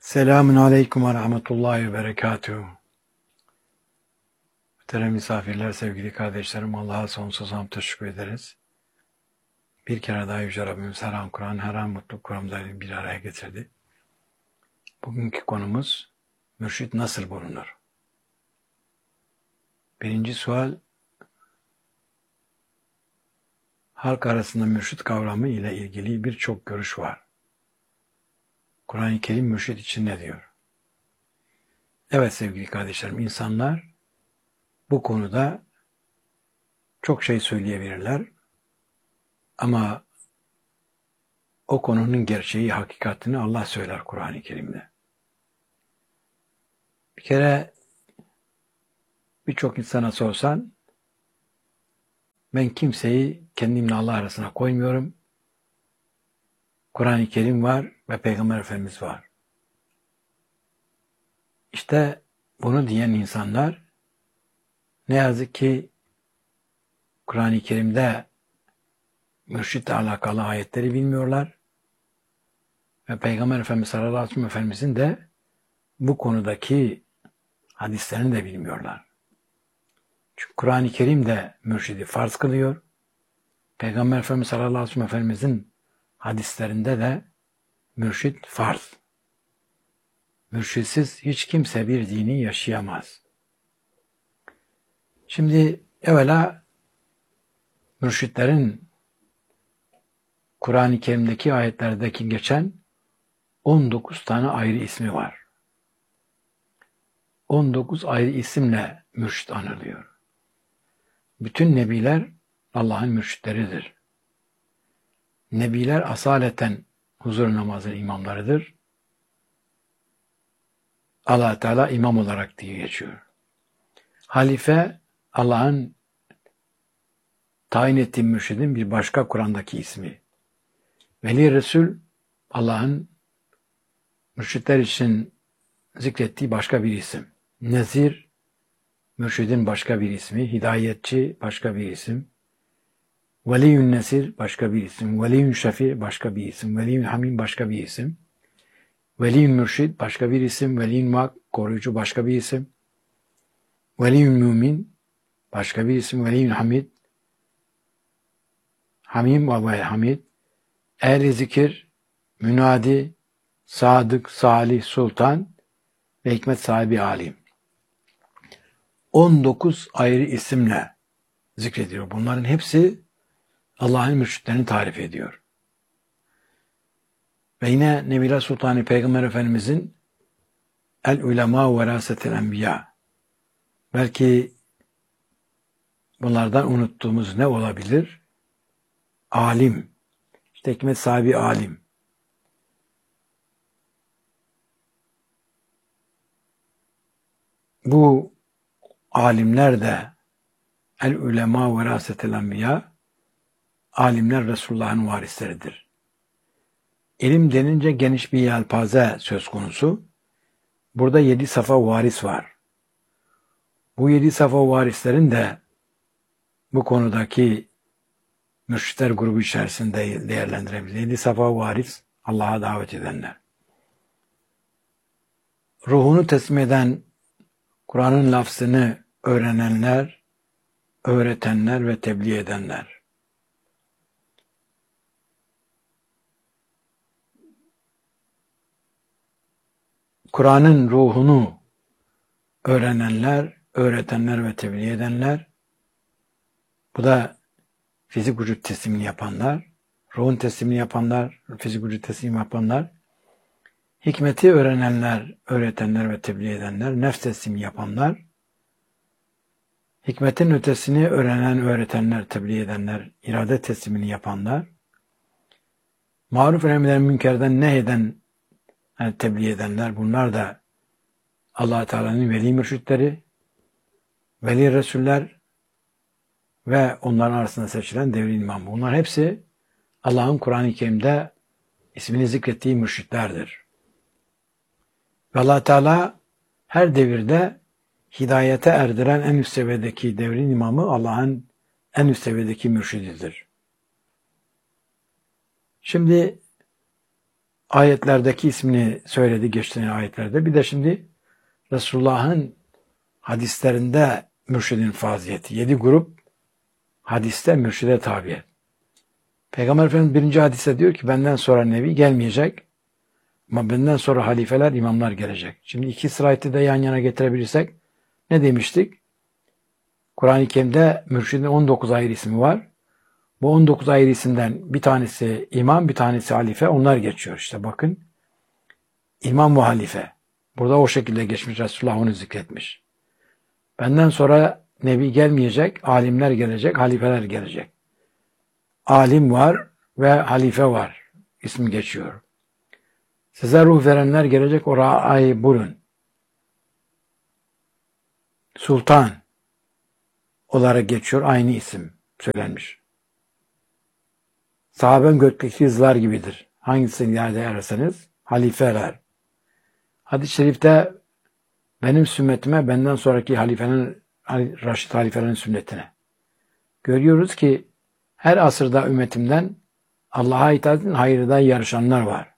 Selamun Aleyküm ve Rahmetullahi ve Berekatuhu. Muhterem misafirler, sevgili kardeşlerim, Allah'a sonsuz hamd teşekkür ederiz. Bir kere daha Yüce Rabbimiz her an Kur'an, her an mutluluk kuramlarını bir araya getirdi. Bugünkü konumuz, mürşit nasıl bulunur? Birinci sual, halk arasında mürşit kavramı ile ilgili birçok görüş var. Kur'an-ı Kerim mürşit için ne diyor? Evet sevgili kardeşlerim, insanlar bu konuda çok şey söyleyebilirler ama o konunun gerçeği, hakikatini Allah söyler Kur'an-ı Kerim'de. Bir kere birçok insana sorsan, ben kimseyi kendimle Allah arasına koymuyorum. Kur'an-ı Kerim var ve Peygamber Efendimiz var. İşte bunu diyen insanlar ne yazık ki Kur'an-ı Kerim'de mürşitle alakalı ayetleri bilmiyorlar ve Peygamber Efendimiz sallallahu aleyhi ve sellem'in de bu konudaki hadislerini de bilmiyorlar. Çünkü Kur'an-ı Kerim de mürşidi farz kılıyor. Peygamber Efendimiz sallallahu aleyhi ve sellem'in hadislerinde de mürşid farz. Mürşidsiz hiç kimse bir dini yaşayamaz. Şimdi evvela mürşitlerin Kur'an-ı Kerim'deki ayetlerdeki geçen 19 tane ayrı ismi var. 19 ayrı isimle mürşit anılıyor. Bütün nebiler Allah'ın mürşitleridir. Nebiler asaleten huzur namazının imamlarıdır. Allah Teala imam olarak diye geçiyor. Halife Allah'ın tayin ettiği mürşidin bir başka Kur'an'daki ismi. Veli Resul Allah'ın mürşitler için zikrettiği başka bir isim. Nezir mürşidin başka bir ismi. Hidayetçi başka bir isim. Veliyün Nesir başka bir isim. Veliyün Şefi başka bir isim. Veliyün Hamim başka bir isim. Veliyün Mürşid başka bir isim. Veliyün Mak koruyucu başka bir isim. Veliyün Mümin başka bir isim. Veliyün Hamid Hamim ve Hamid. Ehli zikir, münadi, sadık, salih, sultan ve hikmet sahibi alim. 19 ayrı isimle zikrediyor. Bunların hepsi Allah'ın mürşitlerini tarif ediyor. Ve yine Nebiler Sultanı Peygamber Efendimizin el-ulema verasetel enbiya. Belki bunlardan unuttuğumuz ne olabilir? Alim. İşte hikmet sahibi alim. Bu alimler de el-ulema verasetel enbiya, alimler Resulullah'ın varisleridir. İlim denince geniş bir yelpaze söz konusu. Burada 7 safa varis var. Bu 7 safa varislerin de bu konudaki mürşitler grubu içerisinde değerlendirebilir. 7 safa varis, Allah'a davet edenler. Ruhunu teslim eden, Kur'an'ın lafzını öğrenenler, öğretenler ve tebliğ edenler. Kur'an'ın ruhunu öğrenenler, öğretenler ve tebliğ edenler. Bu da fizik vücut teslimini yapanlar, ruhun teslimini yapanlar, fizik vücut teslimini yapanlar, hikmeti öğrenenler, öğretenler ve tebliğ edenler, nefs teslimi yapanlar, hikmetin ötesini öğrenen, öğretenler, tebliğ edenler, irade teslimini yapanlar, maruf emreden münkerden nehyeden tebliğ edenler, bunlar da Allah Teala'nın veli mürşitleri, veli resuller ve onların arasında seçilen devrin imamı. Bunlar hepsi Allah'ın Kur'an-ı Kerim'de ismini zikrettiği mürşitlerdir. Ve Allah Teala her devirde hidayete erdiren en üst seviyedeki devrin imamı Allah'ın en üst seviyedeki mürşididir. Şimdi ayetlerdeki ismini söyledi geçtiğimiz ayetlerde. Bir de şimdi Resulullah'ın hadislerinde mürşidin faziyeti. 7 grup hadiste mürşide tabi. Peygamber Efendimiz birinci hadiste diyor ki benden sonra nebi gelmeyecek ama benden sonra halifeler, imamlar gelecek. Şimdi iki sırayeti de yan yana getirebilirsek ne demiştik? Kur'an-ı Kerim'de mürşidin 19 ayrı ismi var. Bu 19 ayrı isimden bir tanesi imam, bir tanesi halife. Onlar geçiyor işte bakın. İmam ve halife. Burada o şekilde geçmiş. Resulullah onu zikretmiş. Benden sonra nebi gelmeyecek, alimler gelecek, halifeler gelecek. Alim var ve halife var. İsmi geçiyor. Size ruh verenler gelecek, o ra'ay bulun. Sultan olarak geçiyor. Aynı isim söylenmiş. Sahabem gökteki yıldızlar gibidir. Hangisini yerde ararsanız halifeler. Hadis-i şerifte benim sünnetime benden sonraki halifenin, Raşid halifelerin sünnetine. Görüyoruz ki her asırda ümmetimden Allah'a itaatin hayrında yarışanlar var.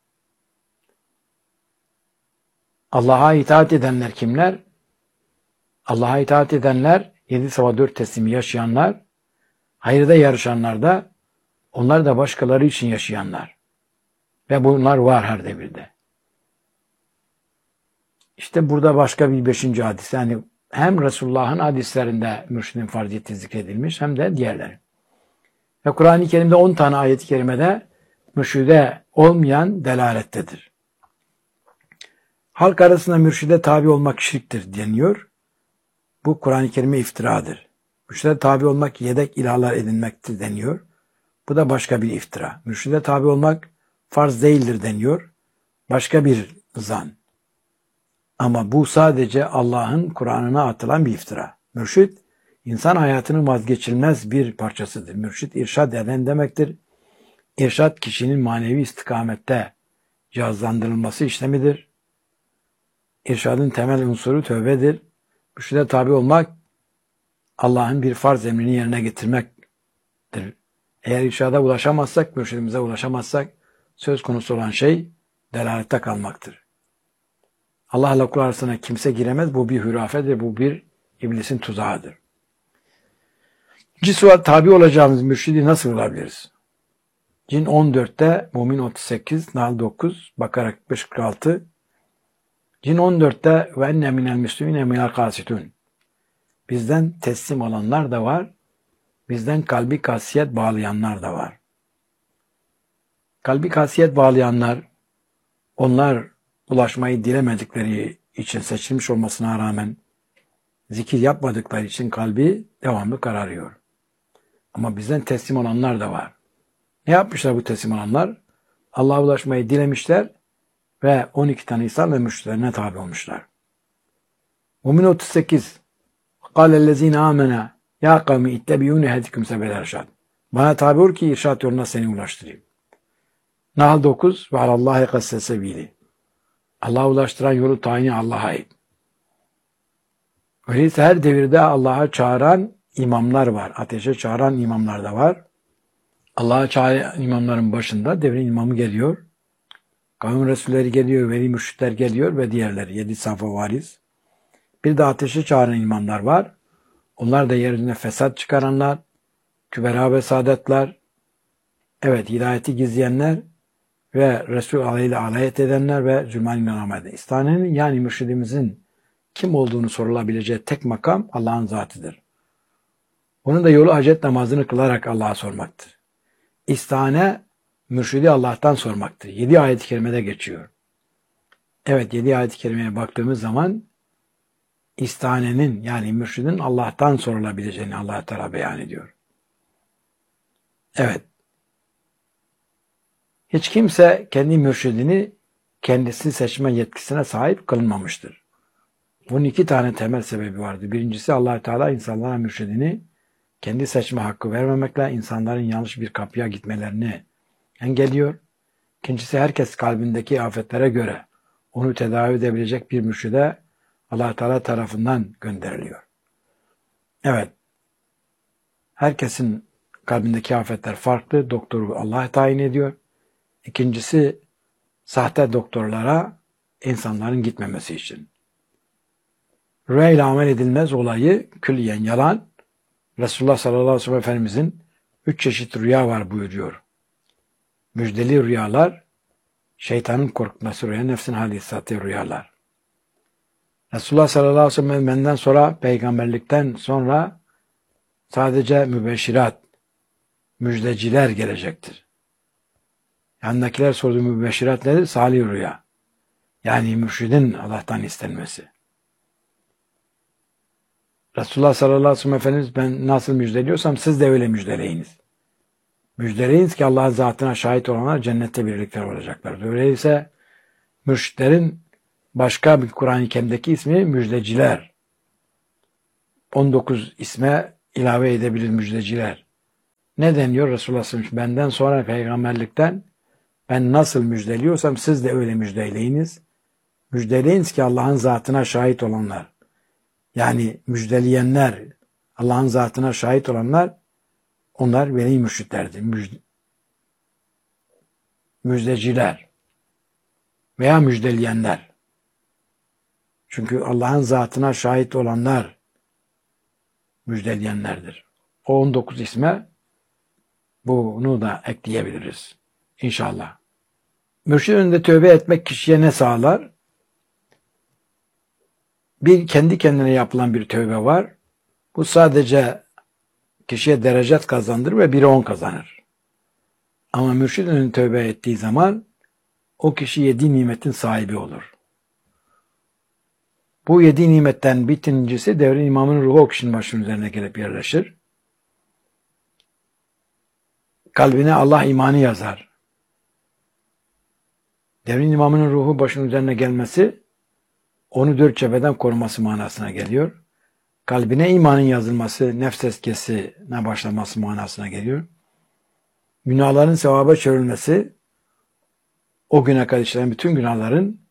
Allah'a itaat edenler kimler? Allah'a itaat edenler, 7 sabah 4 teslimi yaşayanlar, hayırda yarışanlar da, onlar da başkaları için yaşayanlar. Ve bunlar var her devirde. İşte burada başka bir 5. hadis. Yani hem Resulullah'ın hadislerinde mürşidin farziyeti zikredilmiş hem de diğerleri. Ve Kur'an-ı Kerim'de 10 tane ayet-i kerimede mürşide olmayan delalettedir. Halk arasında mürşide tabi olmak şirktir deniyor. Bu Kur'an-ı Kerim'e iftiradır. Mürşide tabi olmak yedek ilahlar edinmektir deniyor. Bu da başka bir iftira. Mürşide tabi olmak farz değildir deniyor. Başka bir zan. Ama bu sadece Allah'ın Kur'an'ına atılan bir iftira. Mürşid, insan hayatının vazgeçilmez bir parçasıdır. Mürşid, irşad eden demektir. İrşad, kişinin manevi istikamette cihazlandırılması işlemidir. İrşadın temel unsuru tövbedir. Mürşide tabi olmak, Allah'ın bir farz emrini yerine getirmektir. Eğer irşada ulaşamazsak, mürşidimize ulaşamazsak, söz konusu olan şey delalette kalmaktır. Allah'la kul arasına kimse giremez. Bu bir hürafedir. Bu bir iblisin tuzağıdır. İkinci sual, tabi olacağımız mürşidi nasıl bulabiliriz? Cin 14'te, Mümin 38, Nahl 9, Bakara 45-46. Cin 14'te ve enne minel müslümine minel kasitun. Bizden teslim olanlar da var. Bizden kalbi kasiyet bağlayanlar da var. Kalbi kasiyet bağlayanlar, onlar ulaşmayı dilemedikleri için seçilmiş olmasına rağmen zikir yapmadıkları için kalbi devamlı kararıyor. Ama bizden teslim olanlar da var. Ne yapmışlar bu teslim olanlar? Allah'a ulaşmayı dilemişler ve 12 tane İsa ve mürşidlerine tabi olmuşlar. Mümin 38 قَالَ الَّذ۪ينَ آمَنَا يَا قَوْمِ اِتَّبِيُونَ هَدِكُمْ سَبَيْلَ irşad. Bana tabi ol ki irşad yoluna seni ulaştırayım. Nahl 9 ve alallâhi kasse sebîli. Allah'a ulaştıran yolu tayini Allah'a ait. Öyleyse her devirde Allah'a çağıran imamlar var. Ateşe çağıran imamlar da var. Allah'a çağıran imamların başında devrin imamı geliyor. Kavim Resulleri geliyor, veli mürşitler geliyor ve diğerleri 7 safha variz. Bir de ateşe çağıran imamlar var. Onlar da yerine fesat çıkaranlar, kübera ve saadetler, evet hidayeti gizleyenler ve Resul aleyhiyle alayet edenler ve zülman inanamadı. İstanenin yani mürşidimizin kim olduğunu sorulabileceği tek makam Allah'ın zatıdır. Onun da yolu hacet namazını kılarak Allah'a sormaktır. İstane mürşidi Allah'tan sormaktır. 7 ayet-i kerimede geçiyor. Evet 7 ayet-i kerimeye baktığımız zaman istanenin yani mürşidin Allah'tan sorulabileceğini Allah Teala beyan ediyor. Evet. Hiç kimse kendi mürşidini kendisi seçme yetkisine sahip kılınmamıştır. Bunun 2 tane temel sebebi vardı. Birincisi Allah Teala insanlara mürşidini kendi seçme hakkı vermemekle insanların yanlış bir kapıya gitmelerini engelliyor. İkincisi herkes kalbindeki afetlere göre onu tedavi edebilecek bir mürşide Allah Teala tarafından gönderiliyor. Evet. Herkesin kalbindeki afetler farklı. Doktoru Allah tayin ediyor. İkincisi sahte doktorlara insanların gitmemesi için. Rüya ile amel edilmez olayı külliyen yalan. Resulullah sallallahu aleyhi ve sellem Efendimizin 3 çeşit rüya var buyuruyor. Müjdeli rüyalar, şeytanın korkutması rüya, nefsin hadisatı rüyalar. Resulullah sallallahu aleyhi ve sellem benden sonra, peygamberlikten sonra sadece mübeşşirat, müjdeciler gelecektir. Yanındakiler sorduğu mübeşşirat nedir? Salih rüya. Yani mürşidin Allah'tan istenmesi. Resulullah sallallahu aleyhi ve sellem Efendimiz ben nasıl müjdeliyorsam siz de öyle müjdeleyiniz. Müjdeleyiniz ki Allah'ın zatına şahit olanlar cennette birlikte olacaklar. Öyleyse mürşitlerin başka bir Kur'an-ı Kerim'deki ismi müjdeciler. 19 isme ilave edebilir müjdeciler. Ne deniyor Resulullah sallallahu aleyhi ve sellem? Benden sonra peygamberlikten ben nasıl müjdeliyorsam siz de öyle müjdeleyiniz. Müjdeleyiniz ki Allah'ın zatına şahit olanlar. Yani müjdeleyenler, Allah'ın zatına şahit olanlar, onlar veli mürşitlerdir. Müjdeciler veya müjdeleyenler. Çünkü Allah'ın zatına şahit olanlar müjdeleyenlerdir. O 19 isme bunu da ekleyebiliriz. İnşallah. Mürşid önünde tövbe etmek kişiye ne sağlar? Bir kendi kendine yapılan bir tövbe var. Bu sadece kişiye derecet kazandırır ve 1'e 10 kazanır. Ama mürşid önünde tövbe ettiği zaman o kişi 7 nimetin sahibi olur. Bu 7 nimetten birincisi devrin imamının ruhu o kişinin başının üzerine gelip yerleşir. Kalbine Allah imanı yazar. Devrin imamının ruhu başının üzerine gelmesi onu 4 cepheden koruması manasına geliyor. Kalbine imanın yazılması, nefs tezkiyesine başlaması manasına geliyor. Günahların sevaba çevrilmesi, o güne kadar işlenen bütün günahların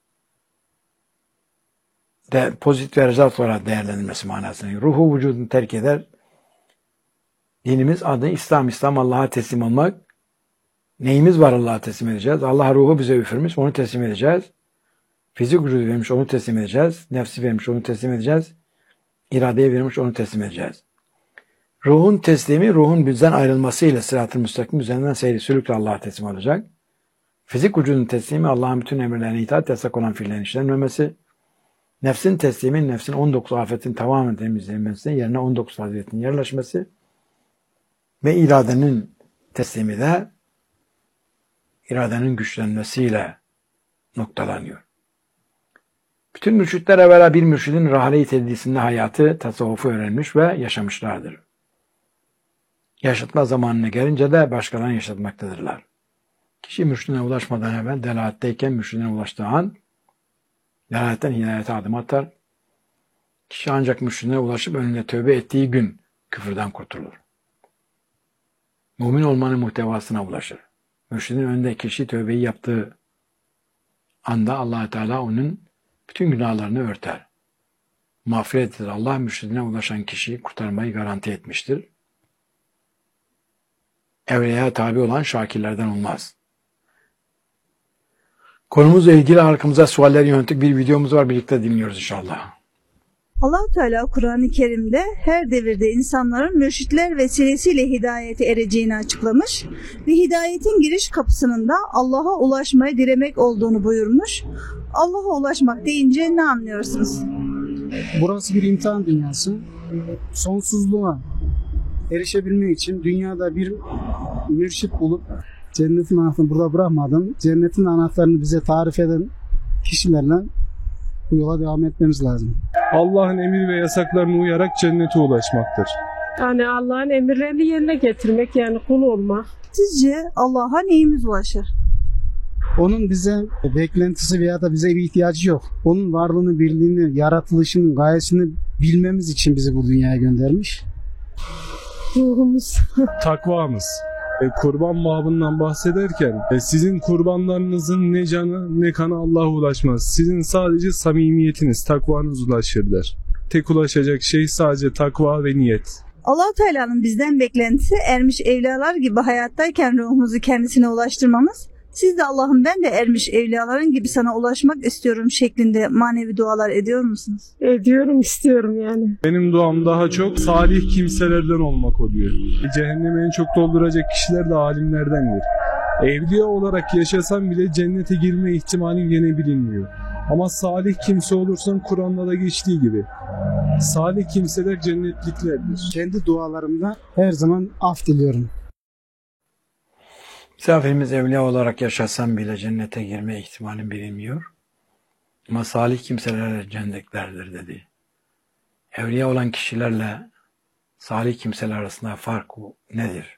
de pozitif ve rezalt olarak değerlendirilmesi manasına geliyor. Ruhu vücudunu terk eder. Dinimiz adı İslam Allah'a teslim olmak. Neyimiz var Allah'a teslim edeceğiz? Allah ruhu bize üfürmüş, onu teslim edeceğiz. Fizik vücudu vermiş, onu teslim edeceğiz. Nefsi vermiş, onu teslim edeceğiz. İradeyi vermiş, onu teslim edeceğiz. Ruhun teslimi, ruhun bizden ayrılmasıyla sırat-ı müstakim üzerinden seyri sülükle Allah'a teslim olacak. Fizik vücudun teslimi, Allah'ın bütün emirlerine itaat, yasak olan fiillerin işlenmemesi. Nefsin teslimi, nefsin 19 afetin tamamen temizlenmesi, yerine 19 faziletin yerleşmesi. Ve iradenin teslimi de iradenin güçlenmesiyle noktalanıyor. Bütün mürşitler evvela bir mürşidin rahale-i tedrisinde hayatı, tasavvufu öğrenmiş ve yaşamışlardır. Yaşatma zamanına gelince de başkalarını yaşatmaktadırlar. Kişi mürşidine ulaşmadan evvel delaletteyken mürşidine ulaştığı an delaletten hidayete adım atar. Kişi ancak mürşidine ulaşıp önüne tövbe ettiği gün küfürden kurtulur. Mümin olmanın muhtevasına ulaşır. Mürşidin önünde kişi tövbeyi yaptığı anda Allah Teala onun bütün günahlarını örter. Mağfiret eder. Allah mürşidine ulaşan kişiyi kurtarmayı garanti etmiştir. Evliyaya tabi olan şakirlerden olmaz. Konumuzla ilgili halkımıza sualler yönelik bir videomuz var. Birlikte dinliyoruz inşallah. Allah-u Teala Kur'an-ı Kerim'de her devirde insanların mürşitler vesilesiyle hidayete ereceğini açıklamış ve hidayetin giriş kapısının da Allah'a ulaşmayı dilemek olduğunu buyurmuş. Allah'a ulaşmak deyince ne anlıyorsunuz? Burası bir imtihan dünyası. Sonsuzluğa erişebilmek için dünyada bir mürşit bulup cennetin anahtarını burada bırakmadan cennetin anahtarını bize tarif eden kişilerle bu yola devam etmemiz lazım. Allah'ın emir ve yasaklarına uyarak cennete ulaşmaktır. Yani Allah'ın emirlerini yerine getirmek, yani kul olmak. Sizce Allah'a neyimiz ulaşır? Onun bize beklentisi veya da bize bir ihtiyacı yok. Onun varlığını, birliğini, yaratılışının gayesini bilmemiz için bizi bu dünyaya göndermiş. Ruhumuz. Takvamız. Kurban babından bahsederken sizin kurbanlarınızın ne canı ne kanı Allah'a ulaşmaz. Sizin sadece samimiyetiniz, takvanız ulaşır der. Tek ulaşacak şey sadece takva ve niyet. Allah-u Teala'nın bizden beklentisi ermiş evliyalar gibi hayattayken ruhumuzu kendisine ulaştırmamız, Siz de Allah'ım ben de ermiş evliyaların gibi sana ulaşmak istiyorum şeklinde manevi dualar ediyor musunuz? Ediyorum, istiyorum yani. Benim duam daha çok salih kimselerden olmak oluyor. Cehennemi en çok dolduracak kişiler de alimlerdendir. Evliya olarak yaşasan bile cennete girme ihtimalin gene bilinmiyor. Ama salih kimse olursan Kur'an'da da geçtiği gibi salih kimseler cennetliklerdir. Kendi dualarımda her zaman af diliyorum. Misafirimiz evliya olarak yaşasam bile cennete girme ihtimalin bilinmiyor. Ama salih kimseler cennetliklerdir dedi. Evliya olan kişilerle salih kimseler arasında fark nedir?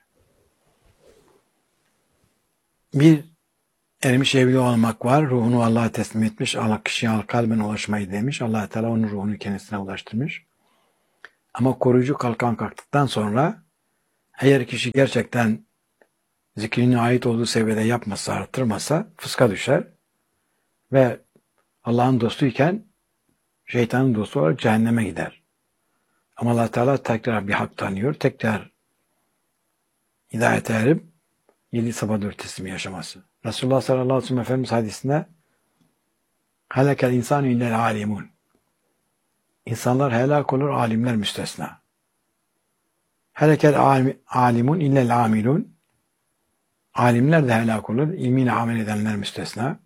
Bir ermiş evliya olmak var. Ruhunu Allah'a teslim etmiş. Allah kişiye kalben ulaşmayı demiş. Allah Teala onun ruhunu kendisine ulaştırmış. Ama koruyucu kalkan kalktıktan sonra eğer kişi gerçekten zikrine ait olduğu seviyede yapmasa, arttırmasa fıska düşer ve Allah'ın dostuyken şeytanın dostu olarak cehenneme gider. Ama Allah Teala tekrar bir hak tanıyor, tekrar hidayete erip 7 sabah 4 teslimi yaşaması. Resulullah sallallahu aleyhi ve sellem Efendimiz hadisinde helekel insanu illel alimun. İnsanlar helak olur, alimler müstesna. Helekel alimun illel amilun. Alimler de helak olur, ilmiyle amel edenler müstesna.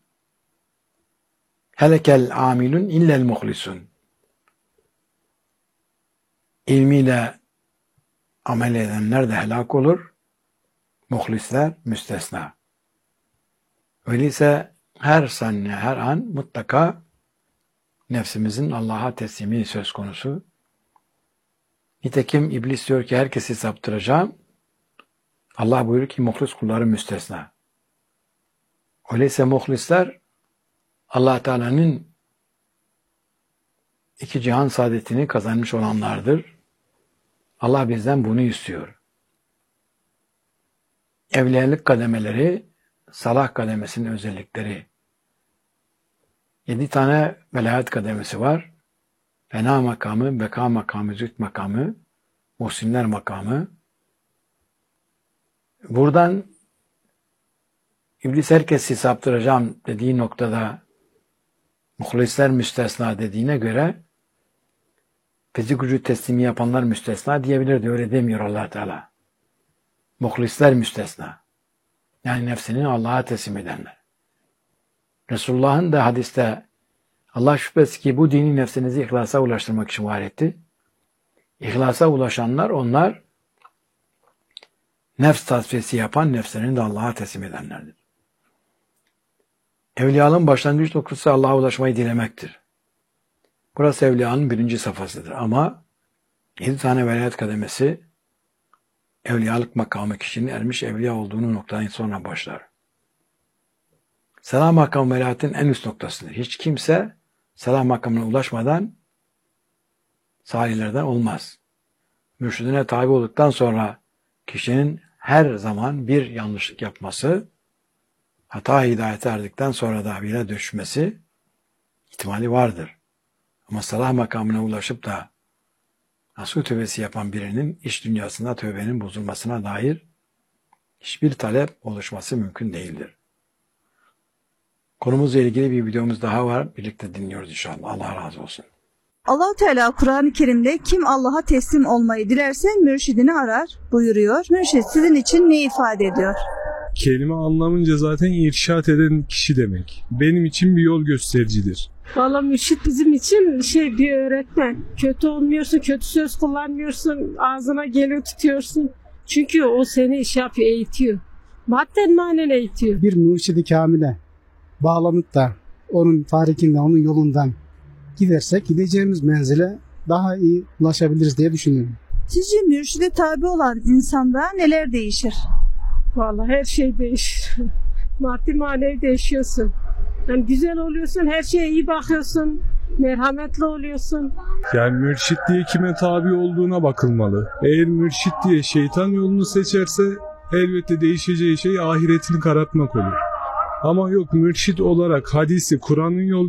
Helekel amilun illel muhlisun. İlmiyle amel edenler de helak olur, muhlisler müstesna. Öyleyse her saniye, her an mutlaka nefsimizin Allah'a teslimi söz konusu. Nitekim iblis diyor ki herkesi saptıracağım. Allah buyuruyor ki muhlis kulları müstesna. Öyleyse muhlisler Allah Teala'nın iki cihan saadetini kazanmış olanlardır. Allah bizden bunu istiyor. Evliyalık kademeleri, salah kademesinin özellikleri. 7 tane velayet kademesi var. Fena makamı, beka makamı, züht makamı, muhsinler makamı. Buradan iblis herkesi saptıracağım dediği noktada muhlisler müstesna dediğine göre fizik gücü teslimi yapanlar müstesna diyebilirdi. Öyle demiyor Allah Teala. Muhlisler müstesna. Yani nefsini Allah'a teslim edenler. Resulullah'ın da hadiste Allah şüphesiz ki bu dini nefsinizi ihlasa ulaştırmak için var etti. İhlasa ulaşanlar onlar nefs tasfiyesi yapan, nefslerini de Allah'a teslim edenlerdir. Evliyalığın başlangıç noktası Allah'a ulaşmayı dilemektir. Burası evliyanın 1. safhasıdır. Ama 7 tane velayet kademesi evliyalık makamı kişinin ermiş evliya olduğunu noktadan sonra başlar. Selam makamı velayetin en üst noktasıdır. Hiç kimse selam makamına ulaşmadan salihlerden olmaz. Mürşidine tabi olduktan sonra kişinin her zaman bir yanlışlık yapması, hata hidayete erdikten sonra da bile düşmesi ihtimali vardır. Ama salah makamına ulaşıp da nasuh tövbesi yapan birinin iç dünyasında tövbenin bozulmasına dair hiçbir talep oluşması mümkün değildir. Konumuzla ilgili bir videomuz daha var. Birlikte dinliyoruz inşallah. Allah razı olsun. Allah Teala Kur'an-ı Kerim'de kim Allah'a teslim olmayı dilerse mürşidini arar buyuruyor. Mürşid sizin için ne ifade ediyor? Kelime anlamınca zaten irşat eden kişi demek. Benim için bir yol göstericidir. Valla mürşit bizim için bir öğretmen. Kötü olmuyorsun, kötü söz kullanmıyorsun, ağzına geliyor tutuyorsun. Çünkü o seni eğitiyor. Madden manen eğitiyor. Bir mürşidi kamile bağlanıp da onun tarikinden, onun yolundan gidersek gideceğimiz menzile daha iyi ulaşabiliriz diye düşünüyorum. Sizce mürşide tabi olan insanda neler değişir? Valla her şey değişir. Maddi manevi değişiyorsun. Yani güzel oluyorsun, her şeye iyi bakıyorsun, merhametli oluyorsun. Yani mürşit diye kime tabi olduğuna bakılmalı. Eğer mürşit diye şeytan yolunu seçerse elbette değişeceği şey ahiretini karartmak olur. Ama yok, mürşit olarak hadisi, Kur'an'ın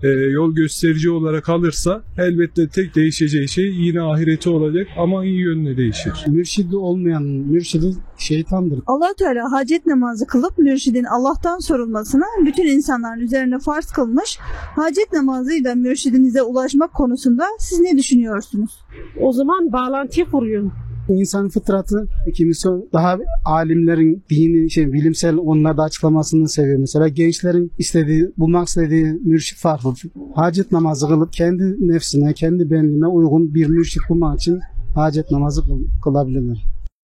yol gösterici olarak alırsa elbette tek değişeceği şey yine ahireti olacak ama iyi yönüne değişir. Mürşidi olmayan mürşidi şeytandır. Allah Teala hacet namazı kılıp mürşidin Allah'tan sorulmasını bütün insanların üzerine farz kılmış. Hacet namazıyla mürşidinize ulaşmak konusunda siz ne düşünüyorsunuz? O zaman bağlantıyı kuruyorsun. İnsanın fıtratı, kimisi daha alimlerin dini, bilimsel onlarda açıklamasını seviyor. Mesela gençlerin bulmak istediği mürşit farklı. Hacet namazı kılıp kendi nefsine, kendi benliğine uygun bir mürşit bulmak için hacet namazı kılabilirler.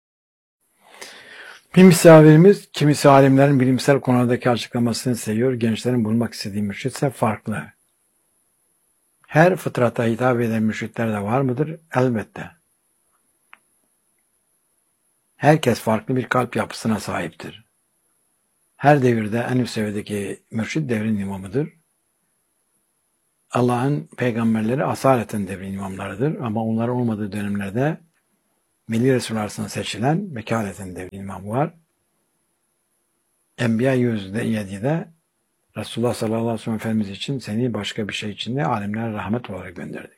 Bir misafirimiz kimisi alimlerin bilimsel konulardaki açıklamasını seviyor. Gençlerin bulmak istediği mürşitse farklı. Her fıtrata hitap eden mürşitler de var mıdır? Elbette. Herkes farklı bir kalp yapısına sahiptir. Her devirde en üst seviyedeki mürşit devrin imamıdır. Allah'ın peygamberleri asaleten devrin imamlarıdır ama onlar olmadığı dönemlerde Veli Resul arasında seçilen vekaleten devrin imamı var. Enbiya 107'de Resulullah sallallahu aleyhi ve sellem Efendimiz için seni başka bir şey için de alemlere rahmet olarak gönderdik.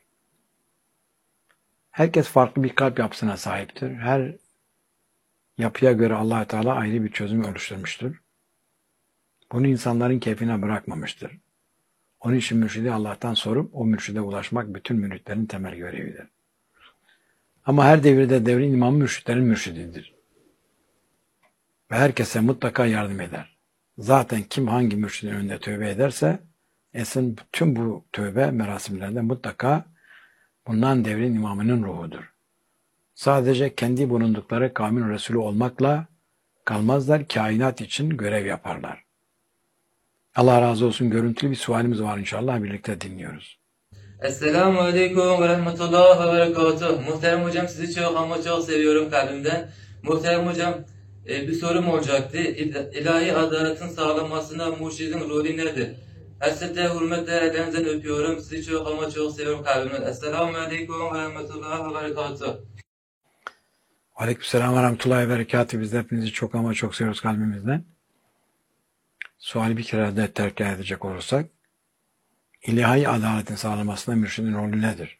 Herkes farklı bir kalp yapısına sahiptir. Her yapıya göre Allah Teala ayrı bir çözüm oluşturmuştur. Bunu insanların keyfine bırakmamıştır. Onun için mürşidi Allah'tan sorup o mürşide ulaşmak bütün müritlerin temel görevidir. Ama her devirde devrin imamı mürşitlerin mürşididir. Ve herkese mutlaka yardım eder. Zaten kim hangi mürşidin önünde tövbe ederse esin bütün bu tövbe merasimlerinde mutlaka bundan devrin imamının ruhudur. Sadece kendi bulundukları kavmin Resulü olmakla kalmazlar, kainat için görev yaparlar. Allah razı olsun. Görüntülü bir sualimiz var inşallah. Birlikte dinliyoruz. Esselamu Aleyküm ve Rahmetullah ve Berekatuhu. Muhterem hocam, sizi çok ama çok seviyorum kalbimden. Muhterem hocam, bir sorum olacaktı. İlahi adaletin sağlanmasında mürşidin rolü nedir? Hasrete, hürmetle ellerinizden öpüyorum. Sizi çok ama çok seviyorum kalbimden. Esselamu Aleyküm ve Rahmetullah ve Berekatuhu. Aleykümselam ve Rahmetullahi ve Berekatuhu. Biz de hepinizi çok ama çok seviyoruz kalbimizden. Suali bir kere de tekrar edecek olursak, ilahi adaletin sağlanmasında mürşidin rolü nedir?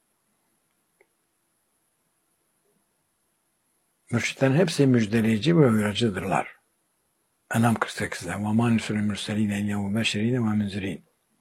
Mürşitlerin hepsi müjdeleyici ve uyarıcıdırlar. En'am 48'de وَمَا نُسُلُ الْمُرْسَلِينَ اِلَّا مُبَشِّرِينَ وَمُنْزِرِينَ.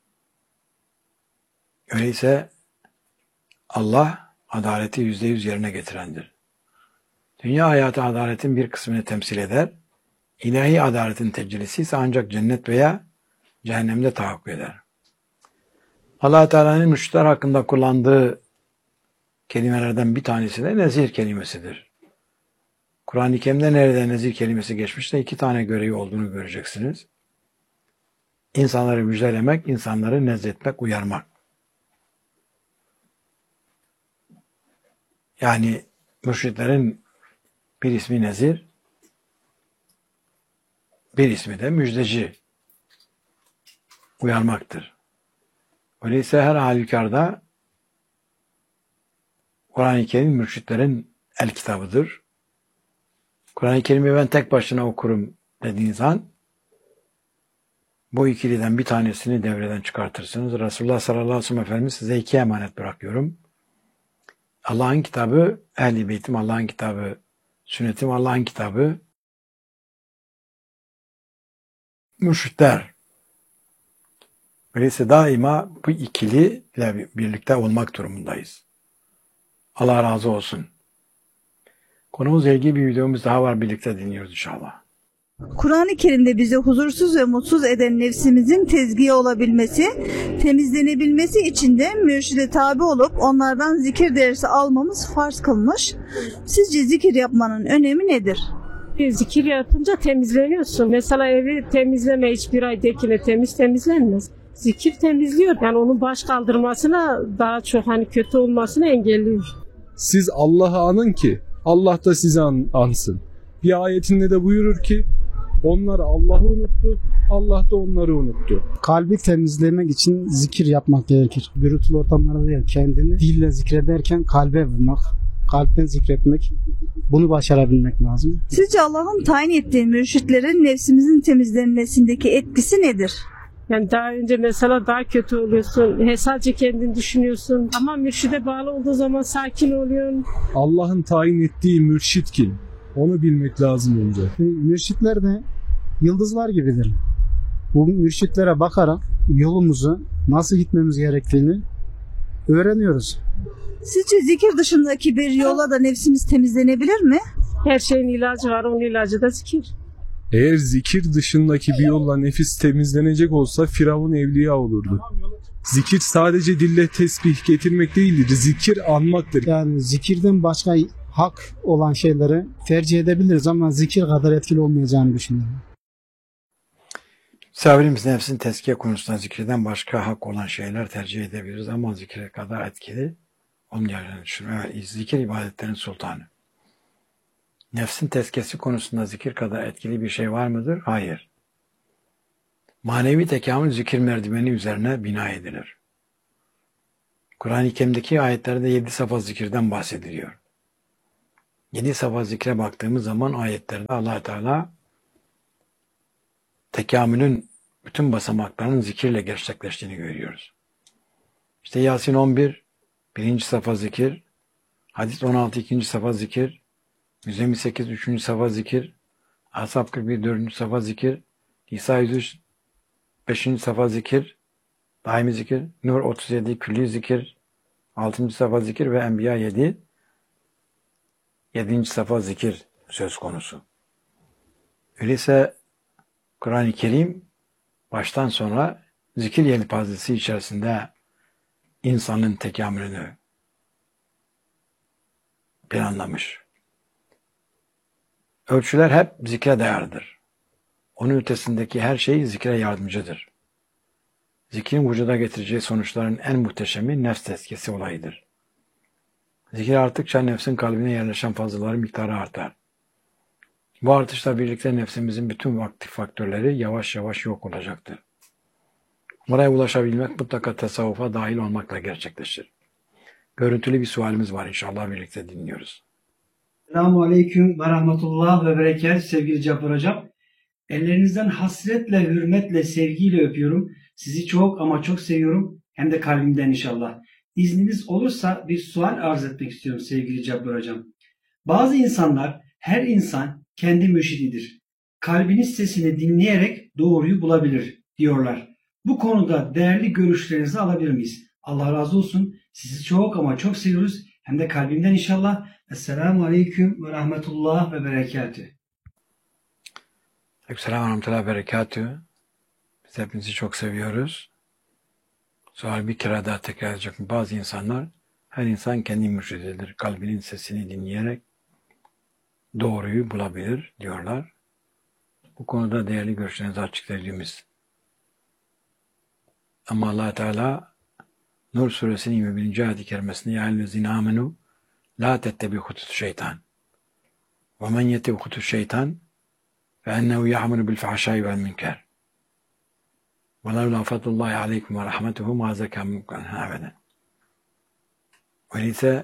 Öyleyse Allah adaleti %100 yerine getirendir. Dünya hayatı adaletin bir kısmını temsil eder. İlahi adaletin tecellisi ise ancak cennet veya cehennemde tahakkuk eder. Allah Teala'nın mürşitler hakkında kullandığı kelimelerden bir tanesi de nezir kelimesidir. Kur'an-ı Kerim'de nerede nezir kelimesi geçmişse 2 tane görevi olduğunu göreceksiniz. İnsanları müjdelemek, insanları nezretmek, uyarmak. Yani mürşitlerin bir ismi nezir, bir ismi de müjdeci, uyarmaktır. Öyleyse her halükarda Kur'an-ı Kerim mürşitlerin el kitabıdır. Kur'an-ı Kerim'i ben tek başına okurum dediğiniz an bu ikiliden bir tanesini devreden çıkartırsınız. Resulullah sallallahu aleyhi ve sellem Efendimiz size 2 emanet bırakıyorum. Allah'ın kitabı, Ehl-i Beytim Allah'ın kitabı, sünnetim Allah'ın kitabı, mürşitler. Öyleyse daima bu ikiliyle birlikte olmak durumundayız. Allah razı olsun. Konumuzla ilgili bir videomuz daha var. Birlikte dinliyoruz inşallah. Kur'an-ı Kerim'de bizi huzursuz ve mutsuz eden nefsimizin tezkiye olabilmesi, temizlenebilmesi için de mürşide tabi olup onlardan zikir dersi almamız farz kılmış. Sizce zikir yapmanın önemi nedir? Zikir yapınca temizleniyorsun. Mesela evi temizleme, hiçbir aydakine temizlenmez. Zikir temizliyor. Yani onun baş kaldırmasına, daha çok kötü olmasını engelliyor. Siz Allah'ı anın ki Allah da sizi ansın. Bir ayetinde de buyurur ki onlar Allah'ı unuttu, Allah da onları unuttu. Kalbi temizlemek için zikir yapmak gerekir. Gürültülü ortamlarda değil, kendini dille zikrederken kalbe vurmak, kalpten zikretmek, bunu başarabilmek lazım. Sizce Allah'ın tayin ettiği mürşitlerin nefsimizin temizlenmesindeki etkisi nedir? Yani daha önce mesela daha kötü oluyorsun. Sadece kendini düşünüyorsun. Ama mürşide bağlı olduğu zaman sakin oluyorsun. Allah'ın tayin ettiği mürşit kim? Onu bilmek lazım önce. Mürşitler de yıldızlar gibidir. Bu mürşitlere bakarak yolumuzu nasıl gitmemiz gerektiğini öğreniyoruz. Sizce zikir dışındaki bir yolla da nefsimiz temizlenebilir mi? Her şeyin ilacı var. Onun ilacı da zikir. Eğer zikir dışındaki bir yolla nefis temizlenecek olsa Firavun evliya olurdu. Zikir sadece dille tesbih getirmek değildir. Zikir anmaktır. Yani zikirden başka hak olan şeyleri tercih edebiliriz ama zikir kadar etkili olmayacağını düşünüyorum. Misafirimiz nefsin tezkiye konusunda zikirden başka hak olan şeyler tercih edebiliriz ama zikre kadar etkili olmayacağını düşünüyorum. Evet, zikir ibadetlerin sultanı. Nefsin tezkiyesi konusunda zikir kadar etkili bir şey var mıdır? Hayır. Manevi tekamül zikir merdiveni üzerine bina edilir. Kur'an-ı Kerim'deki ayetlerde 7 safa zikirden bahsediliyor. 7 safa zikre baktığımız zaman ayetlerde Allah Teala tekamülün bütün basamaklarının zikirle gerçekleştiğini görüyoruz. İşte Yasin 11, 1. safa zikir, Hadis 16, 2. safa zikir, Müzzemmil 8, 3. safa zikir, Ashab 41, 4. safa zikir, İsa 103, 5. safa zikir, daimi zikir, Nur 37, külli zikir, 6. safa zikir ve Enbiya 7, 7. safa zikir söz konusu. Öyleyse Kur'an-ı Kerim baştan sona zikir yelpazesi içerisinde insanın tekamülünü planlamış. Ölçüler hep zikre dayalıdır. Onun ötesindeki her şey zikre yardımcıdır. Zikrin vücuda getireceği sonuçların en muhteşemi nefs tezkiyesi olayıdır. Zikir arttıkça nefsin kalbine yerleşen fazlaların miktarı artar. Bu artışla birlikte nefsimizin bütün aktif faktörleri yavaş yavaş yok olacaktır. Buraya ulaşabilmek mutlaka tasavvufa dahil olmakla gerçekleşir. Görüntülü bir sualimiz var, inşallah birlikte dinliyoruz. Selamun Aleyküm ve Rahmetullah ve Berekat sevgili Cabbar Hocam. Ellerinizden hasretle, hürmetle, sevgiyle öpüyorum. Sizi çok ama çok seviyorum. Hem de kalbimden inşallah. İzniniz olursa bir sual arz etmek istiyorum sevgili Cabbar Hocam. Bazı insanlar, her insan kendi mürşididir. Kalbinin sesini dinleyerek doğruyu bulabilir diyorlar. Bu konuda değerli görüşlerinizi alabilir miyiz? Allah razı olsun. Sizi çok ama çok seviyoruz. Hem de kalbimden inşallah. Esselamu Aleyküm ve Rahmetullah ve Berekatü. Selam ve rahmetullahi ve berekatühü. Biz hepinizi çok seviyoruz. Sual bir kere daha tekrar edecek. Bazı insanlar, her insan kendi mürşididir. Kalbinin sesini dinleyerek doğruyu bulabilir diyorlar. Bu konuda değerli görüşlerinizi açıklayabiliriz. Ama Allah Teala Nur suresinin 21. ayet-i kerimesinde ya eyyühellezine amenu la tettebi hutut şeytan ve men yetebi hutut şeytan fe ennehu ya'muru bil fahşai vel münker ve levla fadlullahi aleykum ve rahmetuhu ma zeka minkum abeden. Öyleyse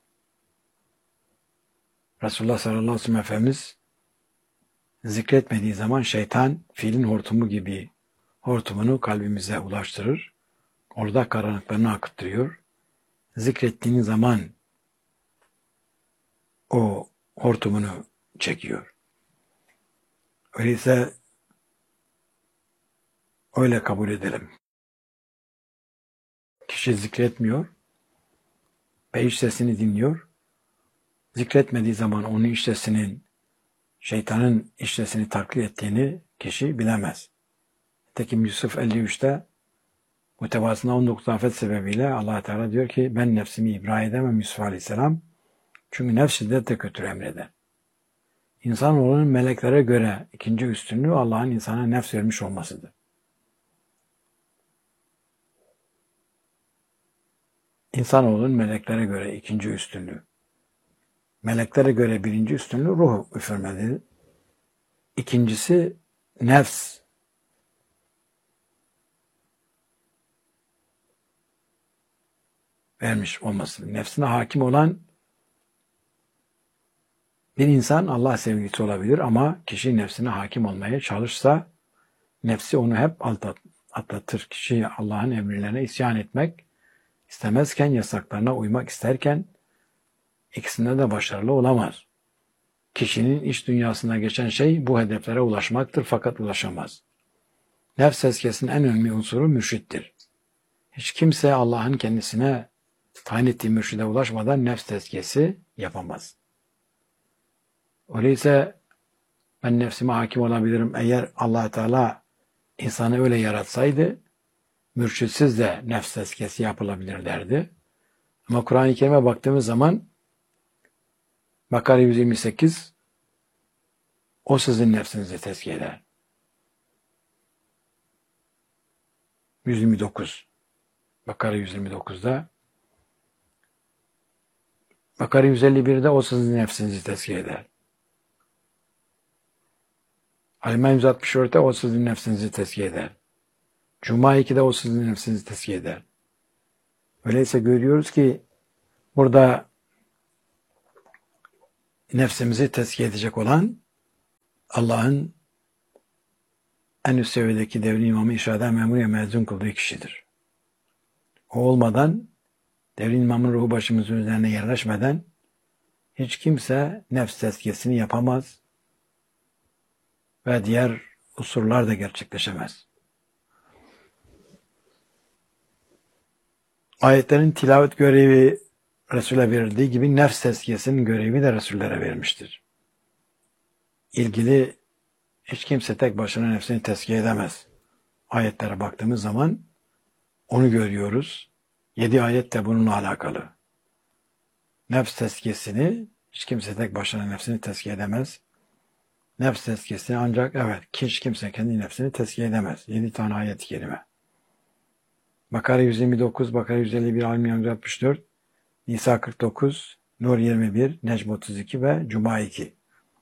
Resulullah sallallahu aleyhi ve sellem Efendimiz zikretmediği zaman şeytan filin hortumu gibi hortumunu kalbimize ulaştırır. Orada karanlıklarını akıttırıyor. Zikrettiğiniz zaman o hortumunu çekiyor. Öyleyse öyle kabul edelim. Kişi zikretmiyor ve iç sesini dinliyor. Zikretmediği zaman onun iç sesinin, şeytanın iç sesini taklit ettiğini kişi bilemez. Nitekim Yusuf 53'te muhtevasında 19 afet sebebiyle Allah Teala diyor ki ben nefsimi ibra edemem Yusuf Aleyhisselam. Çünkü nefs şiddetle kötü emreder. İnsanoğlunun meleklere göre ikinci üstünlüğü Allah'ın insana nefs vermiş olmasıdır. İnsanoğlunun meleklere göre ikinci üstünlüğü. Meleklere göre birinci üstünlüğü ruh üfürmedir. İkincisi nefs. Vermiş olması. Nefsine hakim olan bir insan Allah sevgilisi olabilir ama kişi nefsine hakim olmaya çalışsa nefsi onu hep atlatır. Kişi Allah'ın emirlerine isyan etmek istemezken, yasaklarına uymak isterken ikisinde de başarılı olamaz. Kişinin iç dünyasına geçen şey bu hedeflere ulaşmaktır fakat ulaşamaz. Nefs tezkiyesinin en önemli unsuru mürşittir. Hiç kimse Allah'ın kendisine tayin ettiği mürşide ulaşmadan nefs tezkiyesi yapamaz. Öyleyse ben nefsime hakim olabilirim. Eğer Allah Teala insanı öyle yaratsaydı mürşitsiz de nefs tezkiyesi yapılabilir derdi. Ama Kur'an-ı Kerim'e baktığımız zaman Bakara 128 o sizin nefsinizi tezkiye eder. 129 Bakara 129'da Bakara 151'de o sizin nefsinizi tezkiye eder. Al-İmran 164'te o sizin nefsinizi tezkiye eder. Cuma 2'de o sizin nefsinizi tezkiye eder. Öyleyse görüyoruz ki burada nefsimizi tezkiye edecek olan Allah'ın en üst seviyedeki devrin imamı irşada memuriye mezun kıldığı kişidir. O olmadan devrin imamın ruhu başımızın üzerine yerleşmeden hiç kimse nefs tezkiyesini yapamaz ve diğer unsurlar da gerçekleşemez. Ayetlerin tilavet görevi Resul'e verildiği gibi nefs tezkiyesinin görevi de Resul'lere verilmiştir. İlgili hiç kimse tek başına nefsini tezkiye edemez. Ayetlere baktığımız zaman onu görüyoruz. 7 ayet de bununla alakalı. Nefs tezkiyesini hiç kimse tek başına nefsini tezkiye edemez. Nefs tezkiyesini ancak hiç kimse kendi nefsini tezkiye edemez. 7 tane ayet-i kerime. Bakara 129, Bakara 151, Al-İmran 164, Nisa 49, Nur 21, Necm 32 ve Cuma 2.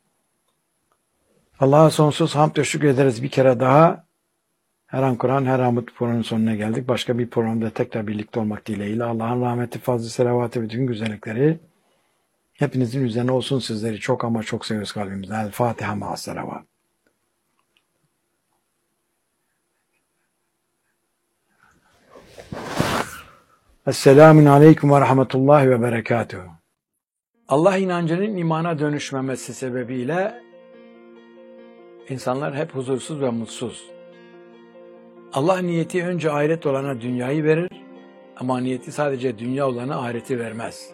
Allah'a sonsuz hamd ve şükür ederiz bir kere daha. Her an Kur'an, her an bu programın sonuna geldik. Başka bir programda tekrar birlikte olmak dileğiyle Allah'ın rahmeti, fazlı, selavatı ve bütün güzellikleri hepinizin üzerine olsun. Sizleri çok ama çok seviyoruz kalbimizden. El Fatiha ma'as selavat. Esselamun aleyküm ve rahmetullahi ve berekatuhu. Allah inancının imana dönüşmemesi sebebiyle insanlar hep huzursuz ve mutsuz. Allah niyeti önce ahiret olana dünyayı verir ama niyeti sadece dünya olana ahireti vermez.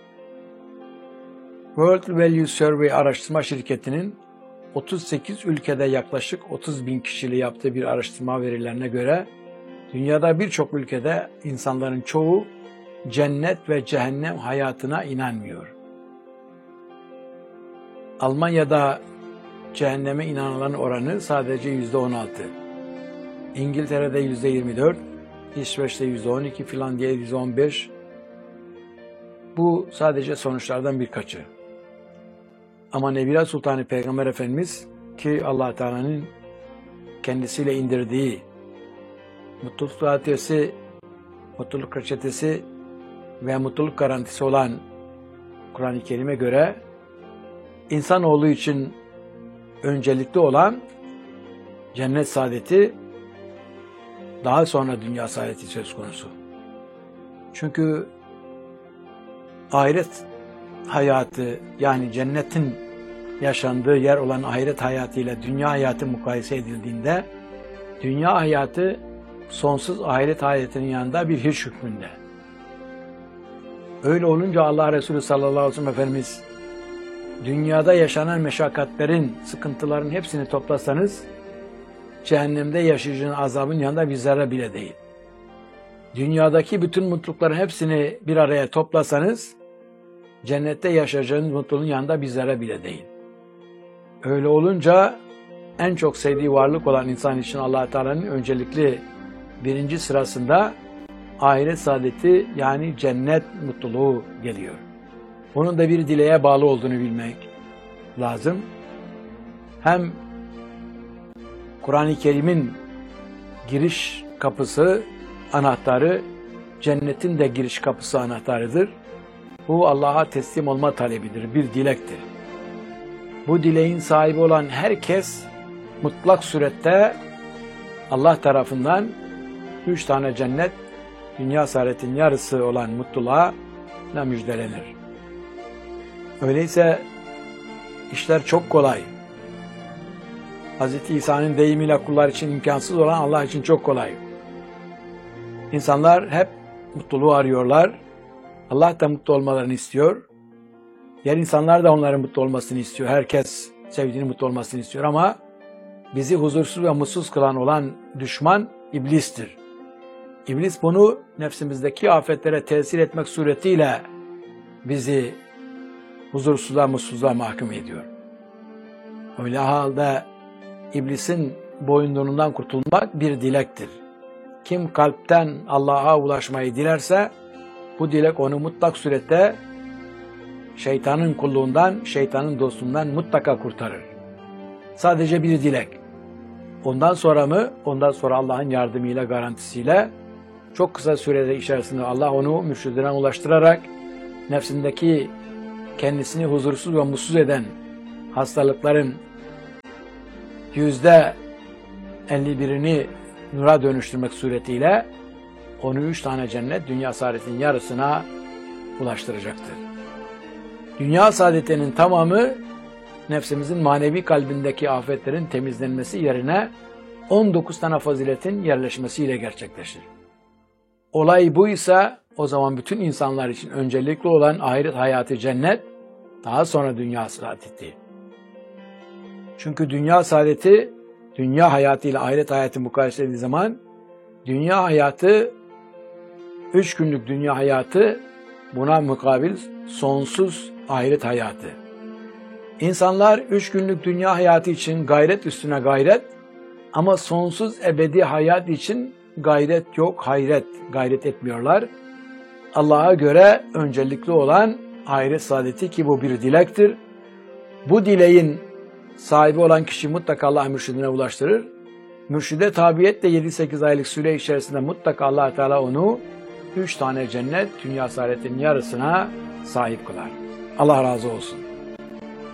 World Value Survey araştırma şirketinin 38 ülkede yaklaşık 30.000 kişiyle yaptığı bir araştırma verilerine göre dünyada birçok ülkede insanların çoğu cennet ve cehennem hayatına inanmıyor. Almanya'da cehenneme inananların oranı sadece %16. İngiltere'de %24, İsveç'te %12, Finlandiya'da %15. Bu sadece sonuçlardan birkaçı. Ama Nebila Sultanı Peygamber Efendimiz ki Allah Teala'nın kendisiyle indirdiği mutluluk ratiyesi, mutluluk reçetesi ve mutluluk garantisi olan Kur'an-ı Kerim'e göre insanoğlu için öncelikli olan cennet saadeti, daha sonra dünya saadeti söz konusu. Çünkü ahiret hayatı, yani cennetin yaşandığı yer olan ahiret hayatıyla dünya hayatı mukayese edildiğinde dünya hayatı sonsuz ahiret hayatının yanında bir hiç hükmünde. Öyle olunca Allah Resulü sallallahu aleyhi ve sellem Efendimiz dünyada yaşanan meşakkatlerin, sıkıntıların hepsini toplasanız cehennemde yaşayacağınız azabın yanında bir zerre bile değil. Dünyadaki bütün mutlulukların hepsini bir araya toplasanız cennette yaşayacağınız mutluluğun yanında bir zerre bile değil. Öyle olunca en çok sevdiği varlık olan insan için Allah Teala'nın öncelikli birinci sırasında ahiret saadeti, yani cennet mutluluğu geliyor. Bunun da bir dileğe bağlı olduğunu bilmek lazım. Hem Kur'an-ı Kerim'in giriş kapısı, anahtarı, cennetin de giriş kapısı anahtarıdır. Bu Allah'a teslim olma talebidir, bir dilektir. Bu dileğin sahibi olan herkes mutlak surette Allah tarafından 3 tane cennet, dünya saadetin yarısı olan mutluluğa müjdelenir. Öyleyse işler çok kolay. Hz. İsa'nın deyimiyle kullar için imkansız olan Allah için çok kolay. İnsanlar hep mutluluğu arıyorlar. Allah da mutlu olmalarını istiyor. Diğer insanlar da onların mutlu olmasını istiyor. Herkes sevdiğinin mutlu olmasını istiyor ama bizi huzursuz ve mutsuz kılan olan düşman iblistir. İblis bunu nefsimizdeki afetlere tesir etmek suretiyle bizi huzursuzluğa, mutsuzluğa mahkum ediyor. Öyle halde iblisin boyunduruğundan kurtulmak bir dilektir. Kim kalpten Allah'a ulaşmayı dilerse bu dilek onu mutlak surette şeytanın kulluğundan, şeytanın dostluğundan mutlaka kurtarır. Sadece bir dilek. Ondan sonra mı? Ondan sonra Allah'ın yardımıyla, garantisiyle çok kısa sürede içerisinde Allah onu mürşidine ulaştırarak nefsindeki kendisini huzursuz ve mutsuz eden hastalıkların %51'ini nura dönüştürmek suretiyle onu 3 tane cennet, dünya saadetinin yarısına ulaştıracaktır. Dünya saadetinin tamamı nefsimizin manevi kalbindeki afetlerin temizlenmesi yerine 19 tane faziletin yerleşmesiyle gerçekleşir. Olay buysa o zaman bütün insanlar için öncelikli olan ahiret hayatı cennet, daha sonra dünya saadeti. Çünkü dünya saadeti, dünya hayatı ile ahiret hayatı mukayese edildiği zaman dünya hayatı, 3 günlük dünya hayatı, buna mukabil sonsuz ahiret hayatı. İnsanlar 3 günlük dünya hayatı için gayret üstüne gayret ama sonsuz ebedi hayat için gayret yok, gayret etmiyorlar. Allah'a göre öncelikli olan ahiret saadeti ki bu bir dilektir. Bu dileğin sahibi olan kişi mutlaka Allah mürşidine ulaştırır. Mürşide tabiyetle 7-8 aylık süre içerisinde mutlaka Allah Teala onu 3 tane cennet, dünya saadetinin yarısına sahip kılar. Allah razı olsun.